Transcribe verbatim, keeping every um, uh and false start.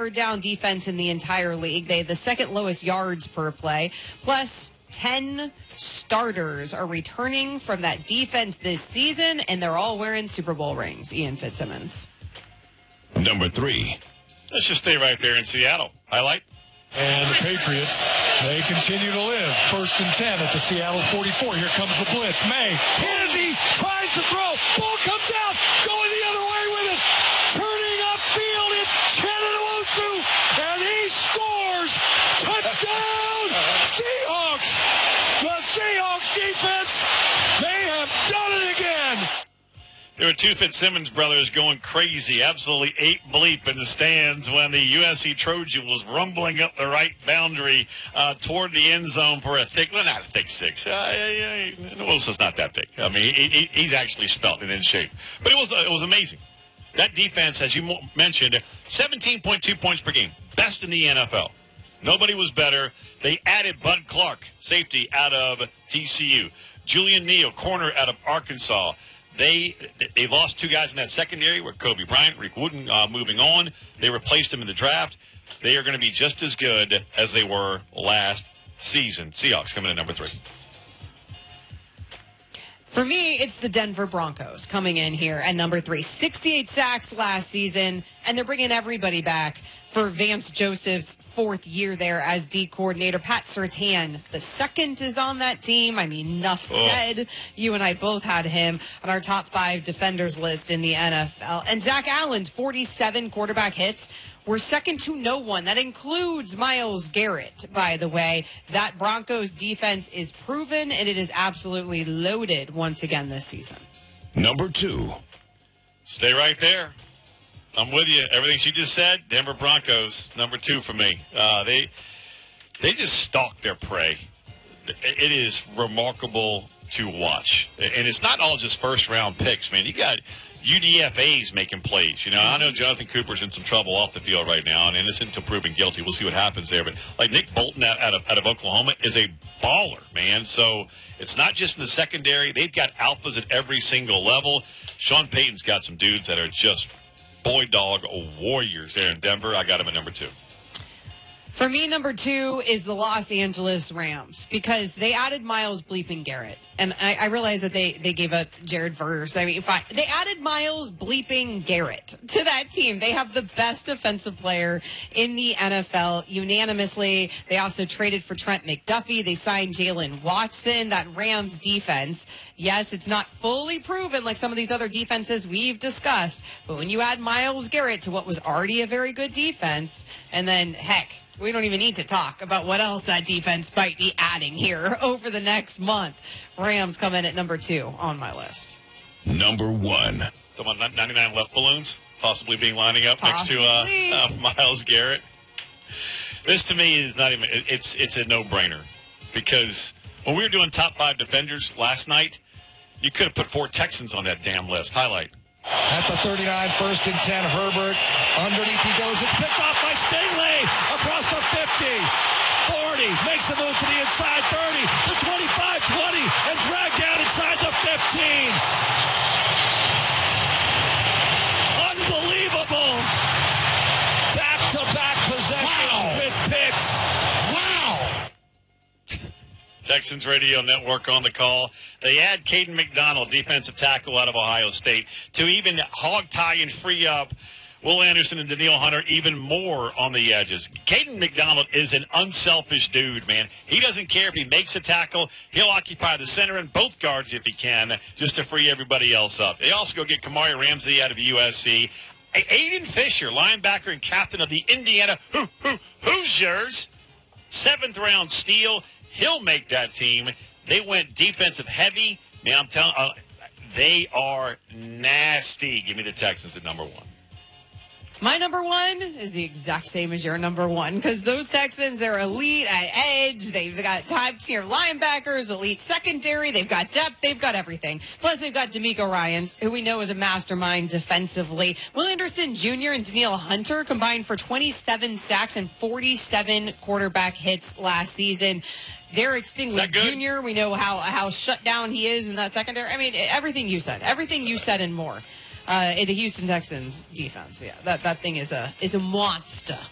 third down defense in the entire league. They have the second lowest yards per play. Plus, ten starters are returning from that defense this season, and they're all wearing Super Bowl rings. Ian Fitzsimmons. Number three. Let's just stay right there in Seattle. Highlight. And the Patriots, they continue to live. First and ten at the Seattle forty-four. Here comes the blitz. May, Hennessy tries to throw. Ball comes out. Going the other way with it. Turning upfield. It's Chenowusu. And he scores. Touchdown. Seahawks. The Seahawks defense. They have done it again. There were two Fitzsimmons brothers going crazy, absolutely ate bleep in the stands when the U S C Trojan was rumbling up the right boundary uh, toward the end zone for a thick, well, not a thick six. Uh, uh, uh, Wilson's not that big. I mean, he, he, he's actually spelt and in shape. But it was uh, it was amazing. That defense, as you mentioned, seventeen point two points per game, best in the N F L. Nobody was better. They added Bud Clark, safety out of T C U. Julian Neal, corner out of Arkansas. They they lost two guys in that secondary with Kobe Bryant, Rick Wooten uh, moving on. They replaced him in the draft. They are going to be just as good as they were last season. Seahawks coming in number three. For me, it's the Denver Broncos coming in here at number three. sixty-eight sacks last season, and they're bringing everybody back for Vance Joseph's fourth year there as D coordinator. Pat Surtain, the second, is on that team. I mean, enough said. Oh. You and I both had him on our top five defenders list in the N F L. And Zach Allen's forty-seven quarterback hits were second to no one. That includes Myles Garrett, by the way. That Broncos defense is proven, and it is absolutely loaded once again this season. Number two. Stay right there. I'm with you. Everything she just said, Denver Broncos, number two for me. Uh, they they just stalk their prey. It is remarkable to watch. And it's not all just first-round picks, man. You got U D F As making plays. You know, I know Jonathan Cooper's in some trouble off the field right now and innocent until proven guilty. We'll see what happens there. But, like, Nick Bolton out, out, of, out of Oklahoma is a baller, man. So it's not just in the secondary. They've got alphas at every single level. Sean Payton's got some dudes that are just – boy dog warriors there in Denver. I got him at number two. For me, number two is the Los Angeles Rams because they added Myles bleeping Garrett. And I, I realize that they, they gave up Jared Verse. I mean, fine. They added Myles bleeping Garrett to that team. They have the best defensive player in the N F L unanimously. They also traded for Trent McDuffie. They signed Jalen Watson. That Rams defense, yes, it's not fully proven like some of these other defenses we've discussed. But when you add Myles Garrett to what was already a very good defense, and then, heck, we don't even need to talk about what else that defense might be adding here over the next month. Rams come in at number two on my list. Number one. Some ninety-nine left balloons possibly being lining up possibly. next to uh, uh, Myles Garrett. This to me is not even, it's, it's a no-brainer because when we were doing top five defenders last night, you could have put four Texans on that damn list. Highlight. At the thirty-nine, first and ten, Herbert. Underneath he goes. It's picked off by Stingley. Across the fifty. forty. Makes the move to the inside thirty. The twenty-five, twenty. And dragged down inside the fifteen. Unbelievable. Back-to-back possessions wow. with picks. Wow. Texans Radio Network on the call. They add Caden McDonald, defensive tackle out of Ohio State, to even hog tie and free up Will Anderson and Danielle Hunter even more on the edges. Caden McDonald is an unselfish dude, man. He doesn't care if he makes a tackle. He'll occupy the center and both guards if he can, just to free everybody else up. They also go get Kamari Ramsey out of U S C. Aiden Fisher, linebacker and captain of the Indiana Hoo- Hoo- Hoosiers, seventh round steal. He'll make that team. They went defensive heavy. Man, I'm telling uh, they are nasty. Give me the Texans at number one. My number one is the exact same as your number one because those Texans are elite at edge. They've got top-tier linebackers, elite secondary. They've got depth. They've got everything. Plus, they've got D'Amico Ryans, who we know is a mastermind defensively. Will Anderson Junior and Danielle Hunter combined for twenty-seven sacks and forty-seven quarterback hits last season. Derek Stingley Junior, we know how, how shut down he is in that secondary. I mean, everything you said. Everything you said and more. Uh, in the Houston Texans defense, yeah, that, that thing is a is a monster.